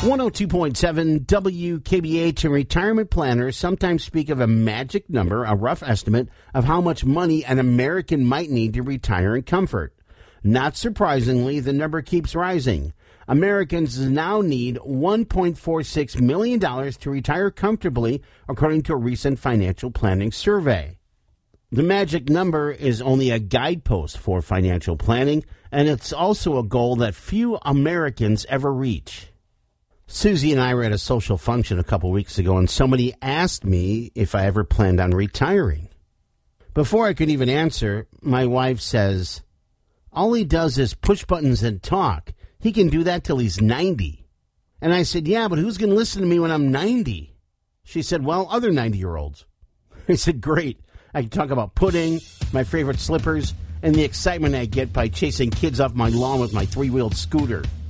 102.7 WKBH, and retirement planners sometimes speak of a magic number, a rough estimate of how much money an American might need to retire in comfort. Not surprisingly, the number keeps rising. Americans now need $1.46 million to retire comfortably, according to a recent financial planning survey. The magic number is only a guidepost for financial planning, and it's also a goal that few Americans ever reach. Susie and I were at a social function a couple weeks ago, and somebody asked me if I ever planned on retiring. Before I could even answer, my wife says, "All he does is push buttons and talk. He can do that till he's 90. And I said, "Yeah, but who's going to listen to me when I'm 90? She said, "Well, other 90-year-olds. I said, "Great. I can talk about pudding, my favorite slippers, and the excitement I get by chasing kids off my lawn with my three-wheeled scooter."